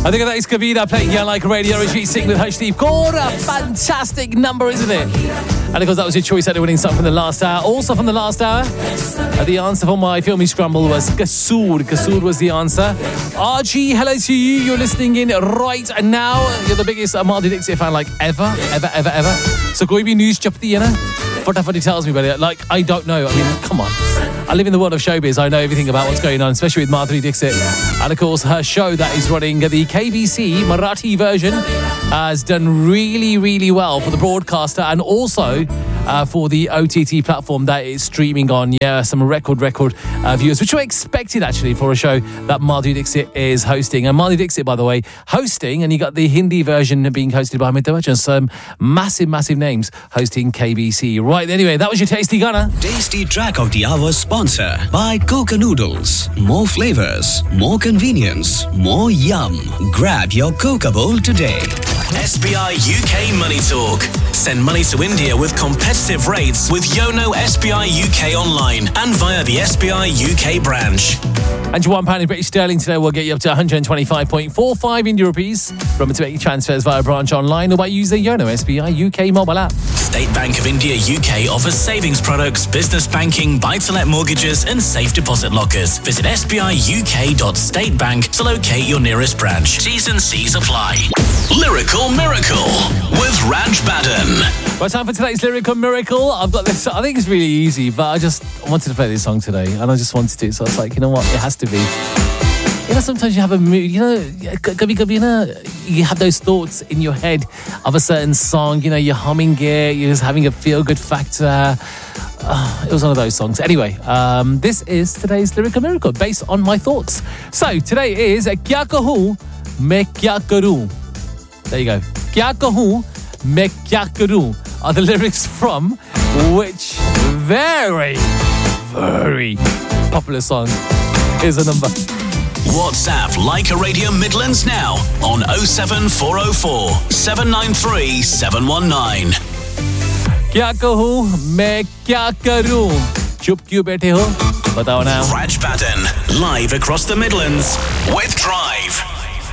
I think that is Kavita playing here like Radio Rajit Singh with Harshdeep Kaur. A fantastic number, isn't it? And of course, that was your choice at the winning song from the last hour. Also from the last hour, the answer for my filmy scramble was Kasoor. Kasoor was the answer. RG, hello to you. You're listening in right now. You're the biggest Madhuri Dixit fan like ever. So koi bhi news chapti hai na? Fatafati tells me about it. Like, I don't know. I mean, come on. I live in the world of showbiz. I know everything about what's going on, especially with Madhuri Dixit. And of course, her show that is running, the KBC Marathi version, has done really, really well for the broadcaster and also for the OTT platform that is streaming on. Yeah, some record viewers, which were expected actually for a show that Madhuri Dixit is hosting. And Madhuri Dixit, by the way, hosting, and you got the Hindi version being hosted by Amitabh Bachchan. Some massive names hosting KBC. Right, anyway, that was your Tasty Gunner. Tasty Track of the Hour sponsor by Coca Noodles. More flavors, more convenience, more yum. Grab your Coca bowl today. SBI UK Money Talk. Send money to India with competitive rates with Yono SBI UK online and via the SBI UK branch. And your £1 in British sterling today will get you up to 125.45 India rupees. Remember to make your transfers via branch online or by using Yono SBI UK mobile app. State Bank of India UK offers savings products, business banking, buy-to-let mortgages and safe deposit lockers. Visit sbiuk.statebank to locate your nearest branch. T's and C's apply. Lyrical Miracle with Raj Baden. Right, time for today's Lyrical Miracle. I've got this, I think it's really easy, but I just wanted to play this song today and I just wanted to, so I was like, you know what, it has to be. You know, sometimes you have a mood, you know, you have those thoughts in your head of a certain song, you know, you're humming it, you're just having a feel-good factor. It was one of those songs. Anyway, this is today's Lyrical Miracle based on my thoughts. So, today is Kya Kahun, Main Kya Karun. There you go. Kya Kahun, Main Kya Karun are the lyrics from which very popular song is a number. WhatsApp Like a Radio Midlands now on 07404 793 719. क्या कहूँ मैं क्या करूँ चुप क्यों बैठे हो बताओ ना. Raj Baden live across the Midlands with Drive.